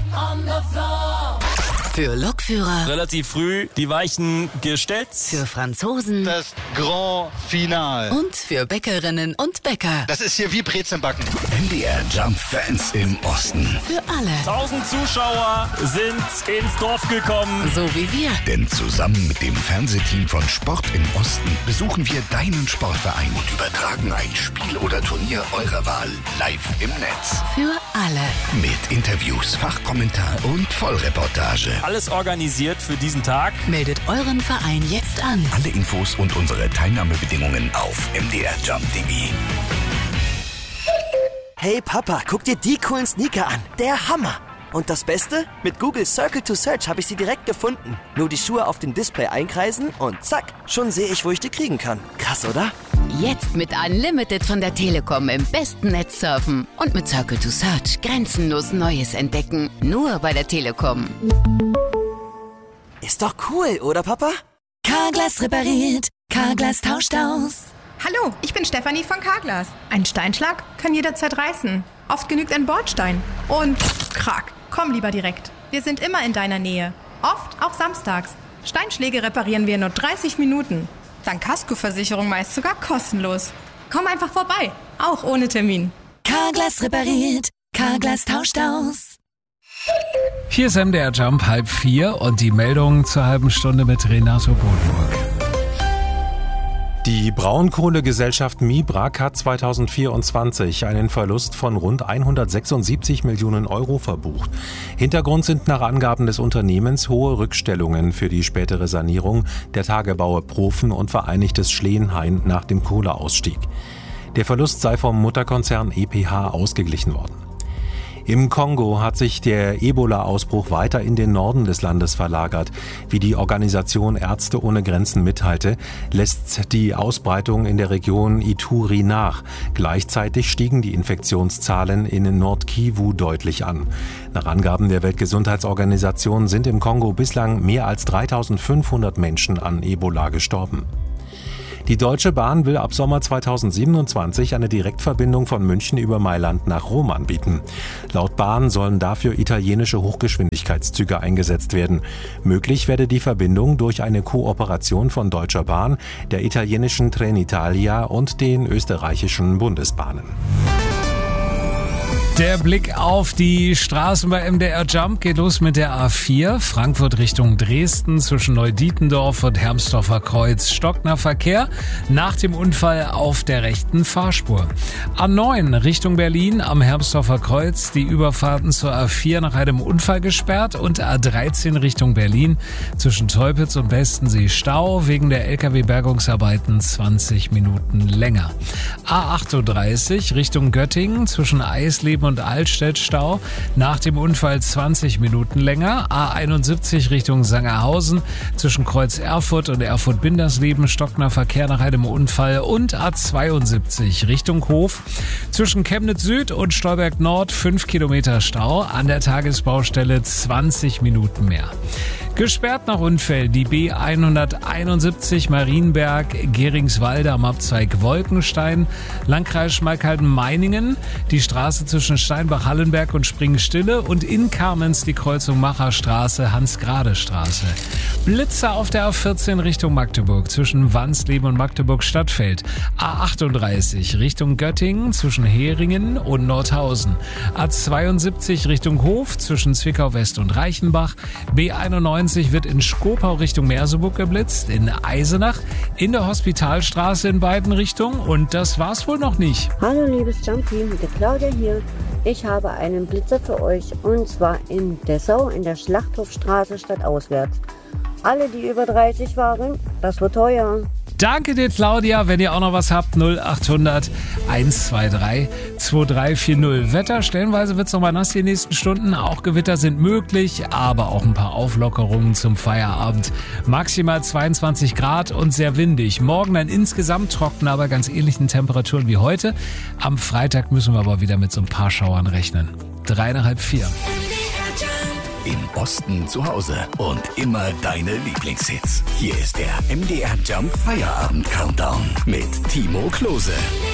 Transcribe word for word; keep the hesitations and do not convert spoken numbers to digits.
on the floor. Für Lokführer. Relativ früh die Weichen gestellt. Für Franzosen. Das Grand Finale. Und für Bäckerinnen und Bäcker. Das ist hier wie Brezelbacken. M D R Jump Fans im Osten. Für alle. Tausend Zuschauer sind ins Dorf gekommen. So wie wir. Denn zusammen mit dem Fernsehteam von Sport im Osten besuchen wir deinen Sportverein und übertragen ein Spiel oder Turnier eurer Wahl live im Netz. Für alle. Mit Interviews, Fachkommentar und Vollreportage. Alles organisiert für diesen Tag. Meldet euren Verein jetzt an. Alle Infos und unsere Teilnahmebedingungen auf m d r jump punkt d e. Hey Papa, guck dir die coolen Sneaker an. Der Hammer. Und das Beste? Mit Google Circle to Search habe ich sie direkt gefunden. Nur die Schuhe auf dem Display einkreisen und zack, schon sehe ich, wo ich die kriegen kann. Krass, oder? Jetzt mit Unlimited von der Telekom im besten Netz surfen. Und mit Circle to Search grenzenlos Neues entdecken. Nur bei der Telekom. Ist doch cool, oder Papa? Carglass repariert. Carglass tauscht aus. Hallo, ich bin Stefanie von Carglass. Ein Steinschlag kann jederzeit reißen. Oft genügt ein Bordstein. Und krack, komm lieber direkt. Wir sind immer in deiner Nähe. Oft auch samstags. Steinschläge reparieren wir in nur dreißig Minuten. Dank Kaskoversicherung meist sogar kostenlos. Komm einfach vorbei, auch ohne Termin. Carglass repariert. Carglass tauscht aus. Hier ist M D R Jump halb vier und die Meldung zur halben Stunde mit Renato Bodenburg. Die Braunkohlegesellschaft Mibrak hat zweitausendvierundzwanzig einen Verlust von rund hundertsechsundsiebzig Millionen Euro verbucht. Hintergrund sind nach Angaben des Unternehmens hohe Rückstellungen für die spätere Sanierung der Tagebaue Profen und Vereinigtes Schleenhain nach dem Kohleausstieg. Der Verlust sei vom Mutterkonzern E P H ausgeglichen worden. Im Kongo hat sich der Ebola-Ausbruch weiter in den Norden des Landes verlagert. Wie die Organisation Ärzte ohne Grenzen mitteilte, lässt die Ausbreitung in der Region Ituri nach. Gleichzeitig stiegen die Infektionszahlen in Nord-Kivu deutlich an. Nach Angaben der Weltgesundheitsorganisation sind im Kongo bislang mehr als dreitausendfünfhundert Menschen an Ebola gestorben. Die Deutsche Bahn will ab Sommer zweitausendsiebenundzwanzig eine Direktverbindung von München über Mailand nach Rom anbieten. Laut Bahn sollen dafür italienische Hochgeschwindigkeitszüge eingesetzt werden. Möglich werde die Verbindung durch eine Kooperation von Deutscher Bahn, der italienischen Trenitalia und den österreichischen Bundesbahnen. Der Blick auf die Straßen bei M D R Jump geht los mit der A vier, Frankfurt Richtung Dresden zwischen Neudietendorf und Hermsdorfer Kreuz. Stockner Verkehr nach dem Unfall auf der rechten Fahrspur. A neun Richtung Berlin am Hermsdorfer Kreuz, die Überfahrten zur A vier nach einem Unfall gesperrt und A dreizehn Richtung Berlin zwischen Teupitz und Bestensee Stau wegen der L K W-Bergungsarbeiten zwanzig Minuten länger. A achtunddreißig Richtung Göttingen zwischen Eisleben und Altstedt Stau, nach dem Unfall zwanzig Minuten länger. A einundsiebzig Richtung Sangerhausen zwischen Kreuz Erfurt und Erfurt-Bindersleben, Stockner Verkehr nach einem Unfall. Und A zweiundsiebzig Richtung Hof zwischen Chemnitz Süd und Stolberg Nord, fünf Kilometer Stau, an der Tagesbaustelle zwanzig Minuten mehr. Gesperrt nach Unfällen die B hunderteinundsiebzig Marienberg-Geringswalde am Abzweig Wolkenstein, Landkreis Schmalkalden-Meiningen, die Straße zwischen Steinbach-Hallenberg und Springstille und in Kamenz die Kreuzung Macherstraße, Hans-Grade-Straße. Blitzer auf der A vierzehn Richtung Magdeburg zwischen Wansleben und Magdeburg-Stadtfeld. A achtunddreißig Richtung Göttingen zwischen Heringen und Nordhausen. A zweiundsiebzig Richtung Hof zwischen Zwickau-West und Reichenbach. B einundneunzig wird in Skopau Richtung Merseburg geblitzt, in Eisenach, in der Hospitalstraße in beiden Richtungen und das war's wohl noch nicht. Hallo liebes Jump-Team, der Claudia hier. Ich habe einen Blitzer für euch und zwar in Dessau in der Schlachthofstraße stadtauswärts. Alle, die über dreißig waren, das wird teuer. Danke dir, Claudia. Wenn ihr auch noch was habt, null achthundert hundertzweiundzwanzig zweiunddreißig Wetter, stellenweise wird es noch mal nass die nächsten Stunden. Auch Gewitter sind möglich, aber auch ein paar Auflockerungen zum Feierabend. Maximal zweiundzwanzig Grad und sehr windig. Morgen dann insgesamt trocken, aber ganz ähnlichen Temperaturen wie heute. Am Freitag müssen wir aber wieder mit so ein paar Schauern rechnen. Drei nach halb vier. Im Osten zu Hause und immer deine Lieblingshits. Hier ist der M D R Jump Feierabend Countdown mit Timo Klose.